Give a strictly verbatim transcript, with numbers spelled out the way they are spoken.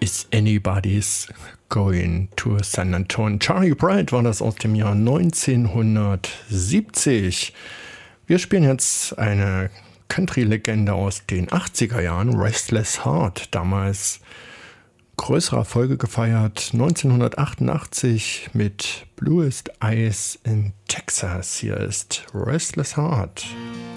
Is anybody's going to San Antonio? Charlie Bright war das aus dem Jahr neunzehnhundertsiebzig. Wir spielen jetzt eine Country-Legende aus den achtziger Jahren, Restless Heart, damals größere Erfolge gefeiert, neunzehnhundertachtundachtzig mit Bluest Eyes in Texas. Hier ist Restless Heart.